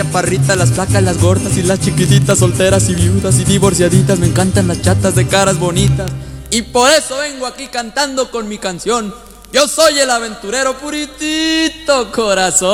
chaparritas, las flacas, las gordas y las chiquititas, solteras y viudas y divorciaditas. Me encantan las chatas de caras bonitas y por eso vengo aquí cantando con mi canción. Yo soy el aventurero puritito corazón.